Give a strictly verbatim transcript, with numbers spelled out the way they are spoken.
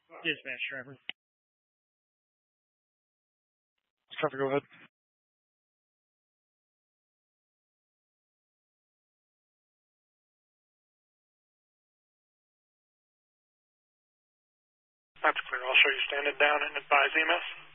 Dispatch driver. Copy, go ahead. That's clear. I'll show you standing down and advise E M S.